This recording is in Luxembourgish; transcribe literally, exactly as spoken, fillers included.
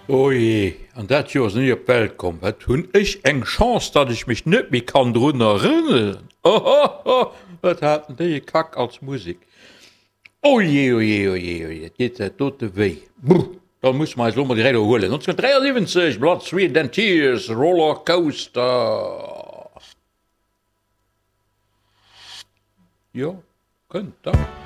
O je, an dat Jos nie op Welt kom, wat hunn ich eng Chance, dat ich mich net wie kann runnner rinnen. Oh, oh, oh, wat hat de kack als Musik. O je, o je, o je, o je, dit het tote wee. Brr, dan muss man sommer die Rede holen. negenzehnhundertdreiundsiebzig, Blood, Sweat and Tears, Rollercoaster. Ja, könnt dat.